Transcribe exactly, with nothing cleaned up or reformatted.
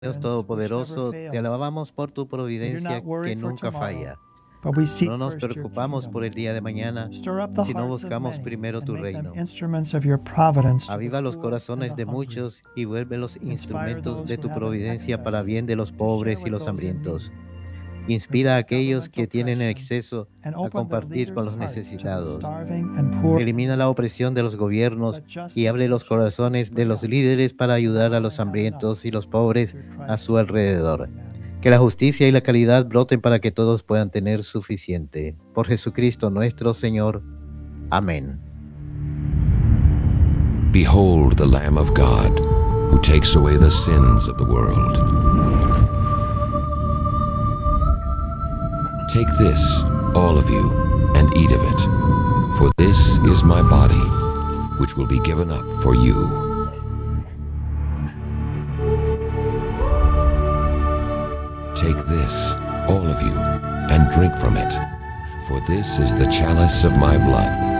Dios Todopoderoso, te alabamos por tu providencia que nunca falla. But we seek No nos first your preocupamos por kingdom. el día de mañana, Stir up the sino hearts of buscamos many primero tu and make them reino. instruments of your providence to the Aviva los poor and corazones the de hungry. muchos y vuélvelos Inspire instrumentos those de who tu have an providencia para excess bien de los to share pobres y with los those in hambrientos. need. Inspira a Remove aquellos que governmental tienen en oppression exceso and a open the compartir con leaders' los hearts to the necesitados. starving and poor. Elimina la opresión de los gobiernos Let y justice abre and los justice corazones de spring los up, líderes para so that ayudar a all los may have hambrientos y enough los pobres through a Christ su our Lord. alrededor. Amen. Que la justicia y la caridad broten para que todos puedan tener suficiente. Por Jesucristo nuestro Señor. Amén. Behold the Lamb of God, who takes away the sins of the world. Take this, all of you, and eat of it, for this is my body, which will be given up for you. Take this, all of you, and drink from it, for this is the chalice of my blood,